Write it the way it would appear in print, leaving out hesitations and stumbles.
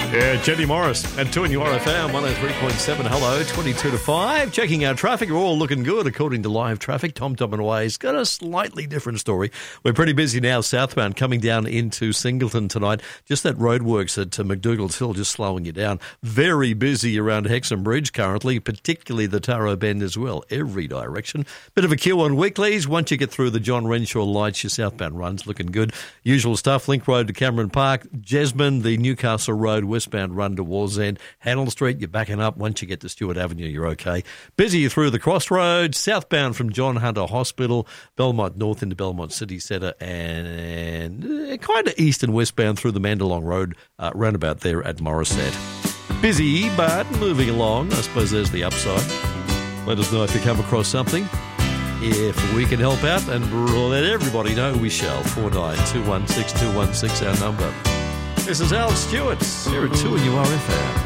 Yeah, Jenny Morris and 2 in your RFM, 103.7. Hello, 22 to 5. Checking our traffic. We're all looking good according to live traffic. Tom and Way's got a slightly different story. We're pretty busy now southbound coming down into Singleton tonight. Just that roadworks at McDougall's Hill just slowing you down. Very busy around Hexham Bridge currently, particularly the Taro Bend as well. Every direction. Bit of a queue on weeklies. Once you get through the John Renshaw lights, your southbound run's looking good. Usual stuff. Link Road to Cameron Park. Jesmond, the Newcastle Road westbound run to Wallsend. Hannell Street, you're backing up. Once you get to Stewart Avenue, you're okay. Busy through the Crossroads, southbound from John Hunter Hospital, Belmont North into Belmont City Centre, and kind of east and westbound through the Mandalong Road, roundabout there at Morisset. Busy, but moving along. I suppose there's the upside. Let us know if you come across something. If we can help out, and let everybody know, we shall. 49216216, our number. This is Al Stewart here at 2 in your RFM.